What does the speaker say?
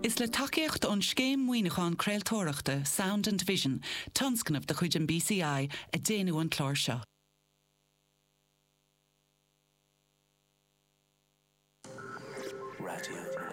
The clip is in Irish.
Is le takeíocht an scéim muoineáin creaaltóireachta Sound and Vision, tanscanmh de chuid an BCI a déanú an chlár seo. Radio